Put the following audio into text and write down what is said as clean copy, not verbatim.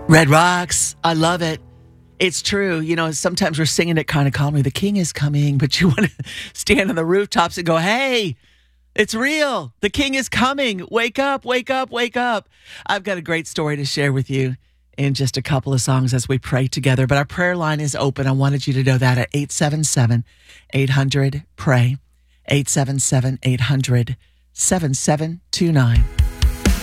Red Rocks, I love it. It's true. You know, sometimes we're singing it kind of calmly. The king is coming, but you want to stand on the rooftops and go, hey, it's real. The king is coming. Wake up, wake up, wake up. I've got a great story to share with you in just a couple of songs as we pray together. But our prayer line is open. I wanted you to know that at 877-800-PRAY, 877-800-7729.